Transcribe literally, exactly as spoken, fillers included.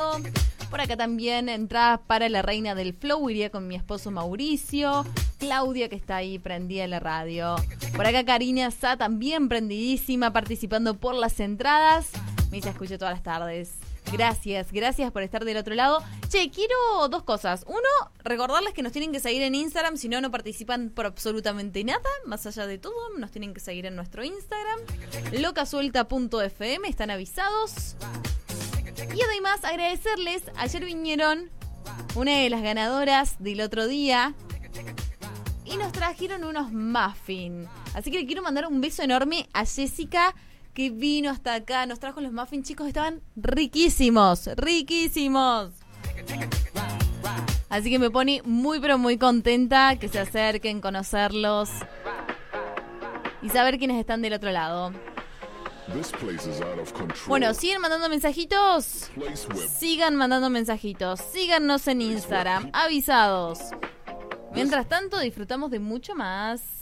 Por acá también entradas para la Reina del Flow, iría con mi esposo Mauricio. Claudia, que está ahí prendida en la radio. Por acá Karina Sá, también prendidísima, participando por las entradas. Me dice, escucho todas las tardes. Gracias, gracias por estar del otro lado. Che, quiero dos cosas. Uno, recordarles que nos tienen que seguir en Instagram, si no, no participan por absolutamente nada. Más allá de todo, nos tienen que seguir en nuestro Instagram, locasuelta punto efe eme, están avisados. Y además agradecerles, ayer vinieron una de las ganadoras del otro día y nos trajeron unos muffins. Así que le quiero mandar un beso enorme a Jessica, que vino hasta acá, nos trajo los muffins, chicos, estaban riquísimos, riquísimos. Así que me pone muy pero muy contenta que se acerquen, conocerlos y saber quiénes están del otro lado. Bueno, siguen mandando mensajitos. Sigan mandando mensajitos. Síganos en Instagram. Avisados. Mientras tanto, disfrutamos de mucho más.